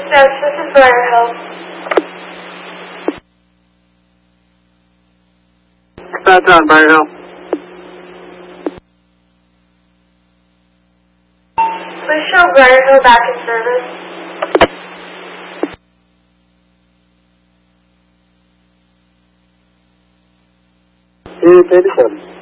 Dispatch, this is Briar Hill. Dispatch on Briar Hill. Please show Briar Hill back in service. Unit 87.